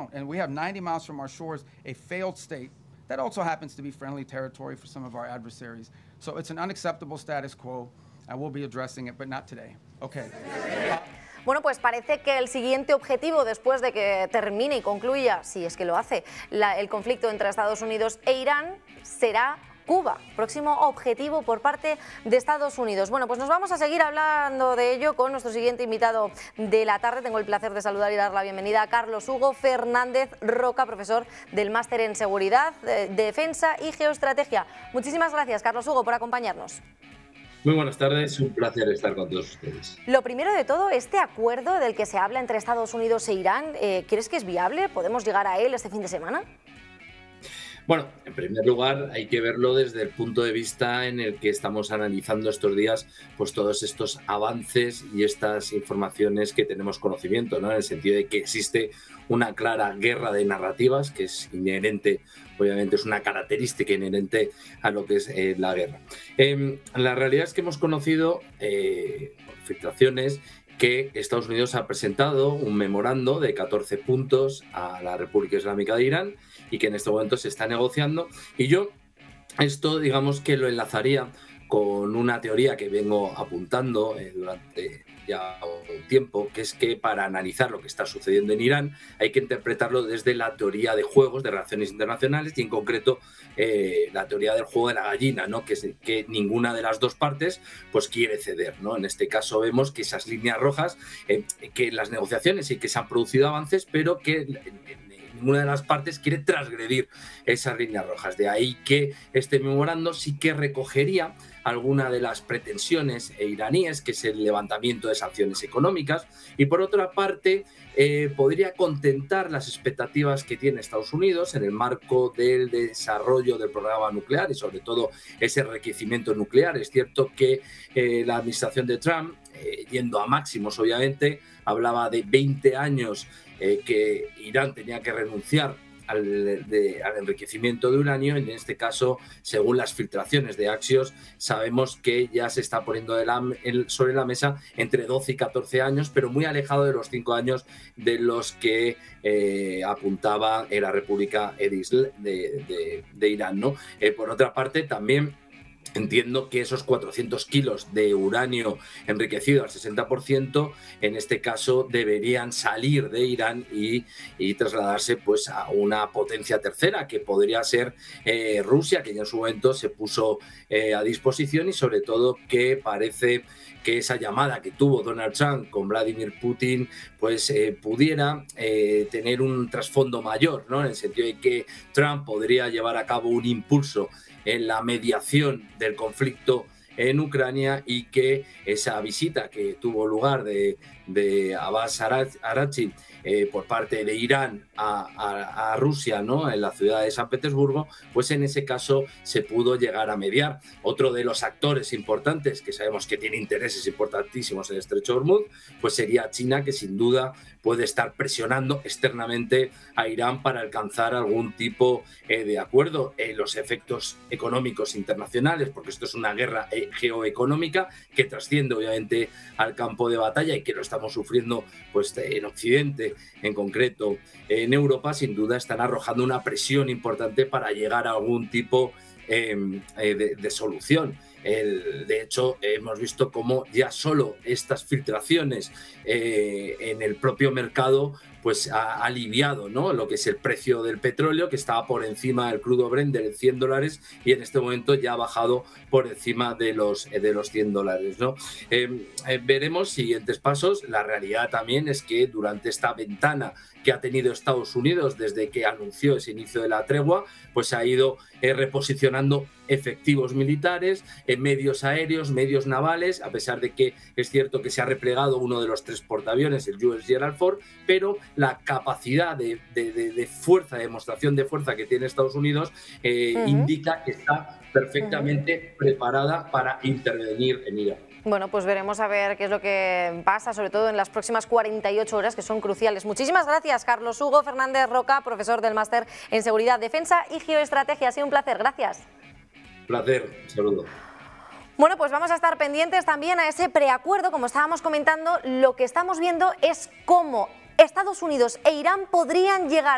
don't. And we have 90 miles from our shores a failed state that also happens to be friendly territory for some of our adversaries. So it's an unacceptable status quo. I will be addressing it, but not today. Okay. Bueno, pues parece que el siguiente objetivo, después de que termine y concluya, si es que lo hace, el conflicto entre Estados Unidos e Irán, será Cuba, próximo objetivo por parte de Estados Unidos. Bueno, pues nos vamos a seguir hablando de ello con nuestro siguiente invitado de la tarde. Tengo el placer de saludar y dar la bienvenida a Carlos Hugo Fernández Roca, profesor del Máster en Seguridad, Defensa y Geoestrategia. Muchísimas gracias, Carlos Hugo, por acompañarnos. Muy buenas tardes, un placer estar con todos ustedes. Lo primero de todo, este acuerdo del que se habla entre Estados Unidos e Irán, ¿crees que es viable? ¿Podemos llegar a él este fin de semana? Bueno, en primer lugar hay que verlo desde el punto de vista en el que estamos analizando estos días pues todos estos avances y estas informaciones que tenemos conocimiento, ¿no? En el sentido de que existe una clara guerra de narrativas que es inherente, obviamente es una característica inherente a lo que es la guerra. La realidad es que hemos conocido filtraciones que Estados Unidos ha presentado un memorando de 14 puntos a la República Islámica de Irán y que en este momento se está negociando. Y yo esto, digamos que lo enlazaría con una teoría que vengo apuntando durante ya un tiempo, que es que para analizar lo que está sucediendo en Irán hay que interpretarlo desde la teoría de juegos, de relaciones internacionales y en concreto la teoría del juego de la gallina, ¿no? Que ninguna de las dos partes pues quiere ceder, ¿no? En este caso vemos que esas líneas rojas, que en las negociaciones sí que se han producido avances, pero que ninguna de las partes quiere transgredir esas líneas rojas. De ahí que este memorando sí que recogería alguna de las pretensiones iraníes, que es el levantamiento de sanciones económicas, y por otra parte podría contentar las expectativas que tiene Estados Unidos en el marco del desarrollo del programa nuclear y sobre todo ese enriquecimiento nuclear. Es cierto que la administración de Trump, yendo a máximos obviamente, hablaba de 20 años que Irán tenía que renunciar al enriquecimiento de uranio. En este caso, según las filtraciones de Axios, sabemos que ya se está poniendo sobre la mesa entre 12 y 14 años, pero muy alejado de los 5 años de los que apuntaba la República de Irán, ¿no? Por otra parte, también entiendo que esos 400 kilos de uranio enriquecido al 60%, en este caso deberían salir de Irán y trasladarse pues a una potencia tercera, que podría ser Rusia, que ya en su momento se puso a disposición, y sobre todo que parece que esa llamada que tuvo Donald Trump con Vladimir Putin pues pudiera tener un trasfondo mayor, ¿no? En el sentido de que Trump podría llevar a cabo un impulso en la mediación del conflicto en Ucrania, y que esa visita que tuvo lugar de Abbas Araghchi por parte de Irán a Rusia, ¿no? En la ciudad de San Petersburgo, pues en ese caso se pudo llegar a mediar. Otro de los actores importantes que sabemos que tiene intereses importantísimos en el Estrecho de Hormuz, pues sería China, que sin duda puede estar presionando externamente a Irán para alcanzar algún tipo de acuerdo. Los efectos económicos internacionales, porque esto es una guerra geoeconómica que trasciende obviamente al campo de batalla y que lo estamos sufriendo pues en Occidente, en concreto en Europa, sin duda están arrojando una presión importante para llegar a algún tipo de solución. De hecho, hemos visto cómo ya solo estas filtraciones en el propio mercado pues ha aliviado, ¿no?, lo que es el precio del petróleo, que estaba por encima del crudo Brent de $100 y en este momento ya ha bajado por encima de los $100, ¿no? Veremos siguientes pasos. La realidad también es que durante esta ventana que ha tenido Estados Unidos desde que anunció ese inicio de la tregua, pues ha ido reposicionando efectivos militares, medios aéreos, medios navales, a pesar de que es cierto que se ha replegado uno de los 3 portaaviones, el US Gerald Ford, pero la capacidad de fuerza, de demostración de fuerza que tiene Estados Unidos indica que está perfectamente preparada para intervenir en Irán. Bueno, pues veremos a ver qué es lo que pasa, sobre todo en las próximas 48 horas, que son cruciales. Muchísimas gracias, Carlos Hugo Fernández Roca, profesor del Máster en Seguridad, Defensa y Geoestrategia. Ha sido un placer, gracias. Placer, saludo. Bueno, pues vamos a estar pendientes también a ese preacuerdo. Como estábamos comentando, lo que estamos viendo es cómo Estados Unidos e Irán podrían llegar